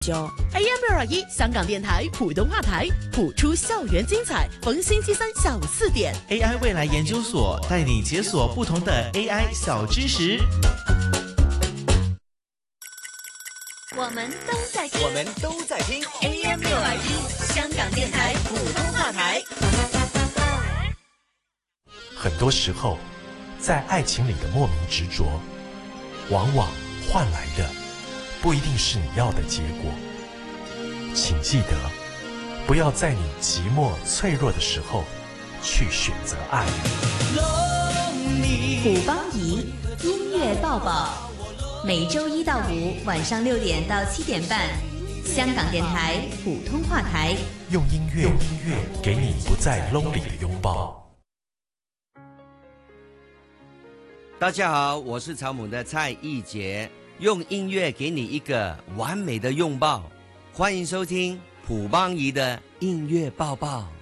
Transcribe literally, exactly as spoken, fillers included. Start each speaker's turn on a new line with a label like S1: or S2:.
S1: A M 六二一香港电台普通话台，谱出校园精彩。逢星期三下午四点
S2: ，A I 未来研究所带你解锁不同的 A I 小知识。
S3: 我们都在听，
S4: 我们都在听
S3: A M 六二一香港电台普通话台。
S5: 很多时候，在爱情里的莫名执着，往往换来的不一定是你要的结果。请记得，不要在你寂寞脆弱的时候去选择爱。
S3: 虎邦仪音乐抱抱，每周一到五晚上六点到七点半，香港电台普通话台，
S5: 用音乐用音乐给你不再 lonely 的拥抱。
S4: 大家好，我是草蜢的蔡奕杰，用音乐给你一个完美的拥抱。欢迎收听普邦仪的音乐抱抱。